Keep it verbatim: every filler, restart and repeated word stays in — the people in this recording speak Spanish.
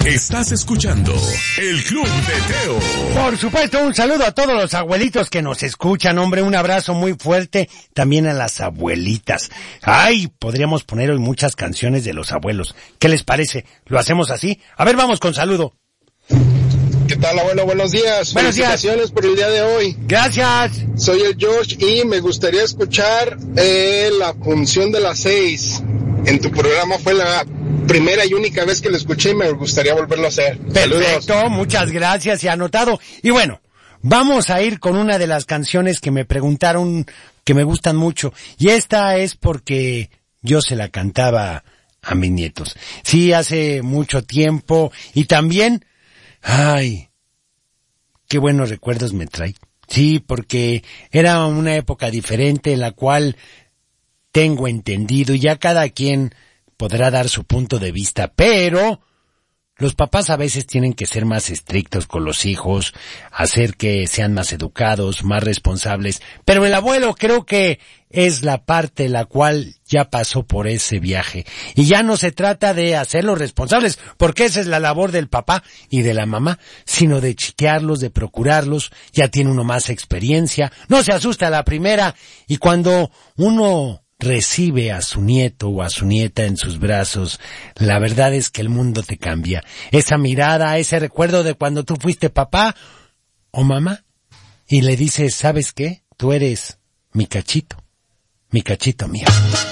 Estás escuchando El Club de Teo. Por supuesto, un saludo a todos los abuelitos que nos escuchan, hombre, un abrazo muy fuerte también a las abuelitas. Ay, podríamos poner hoy muchas canciones de los abuelos. ¿Qué les parece? ¿Lo hacemos así? A ver, vamos con saludo. ¿Qué tal, abuelo? Buenos días. Buenos días. Felicitaciones por el día de hoy. Gracias. Soy el George y me gustaría escuchar eh, la función de las seis. En tu programa fue la primera y única vez que lo escuché y me gustaría volverlo a hacer. Perfecto, Saludos. muchas gracias y anotado. Y bueno, vamos a ir con una de las canciones que me preguntaron que me gustan mucho. Y esta es porque yo se la cantaba a mis nietos. Sí, hace mucho tiempo y también, ay, qué buenos recuerdos me trae. Sí, porque era una época diferente en la cual tengo entendido y ya cada quien podrá dar su punto de vista, pero los papás a veces tienen que ser más estrictos con los hijos, hacer que sean más educados, más responsables, pero el abuelo creo que es la parte la cual ya pasó por ese viaje y ya no se trata de hacerlos responsables, porque esa es la labor del papá y de la mamá, sino de chiquearlos, de procurarlos, ya tiene uno más experiencia, no se asusta a la primera y cuando uno recibe a su nieto o a su nieta en sus brazos, la verdad es que el mundo te cambia. Esa mirada, ese recuerdo de cuando tú fuiste papá o mamá y le dices, ¿sabes qué? Tú eres mi cachito, mi cachito mío.